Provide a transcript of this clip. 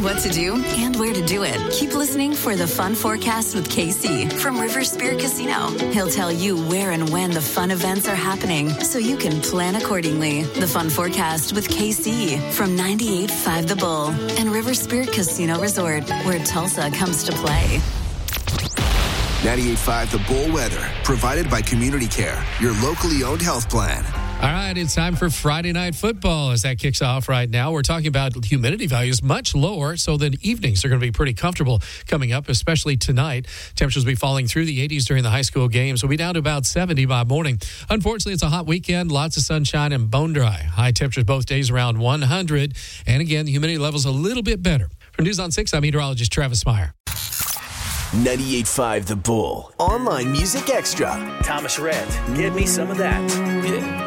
what to do and where to do it. Keep listening for the Fun Forecast with KC from River Spirit Casino. He'll tell you where and when the fun events are happening so you can plan accordingly. The Fun Forecast with KC from 98.5 The Bull and River Spirit Casino Resort, where Tulsa comes to play. 98.5 The Bull weather, provided by Community Care, your locally owned health plan. All right, it's time for Friday Night Football as that kicks off right now. We're talking about humidity values much lower, so then evenings are going to be pretty comfortable coming up, especially tonight. Temperatures will be falling through the 80s during the high school games. We'll be down to about 70 by morning. Unfortunately, it's a hot weekend, lots of sunshine and bone dry. High temperatures both days around 100. And again, the humidity level's a little bit better. For News on 6, I'm meteorologist Travis Meyer. 98.5 The Bull. Online Music Extra. Thomas Rhett, give me some of that. Yeah.